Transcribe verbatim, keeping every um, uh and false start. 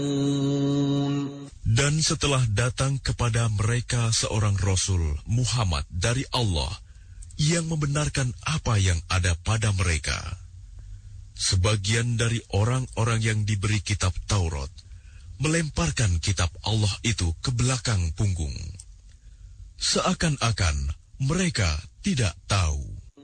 Dan setelah datang kepada mereka seorang Rasul Muhammad dari Allah yang membenarkan apa yang ada pada mereka, sebagian dari orang-orang yang diberi kitab Taurat melemparkan kitab Allah itu ke belakang punggung, seakan-akan mereka tidak tahu.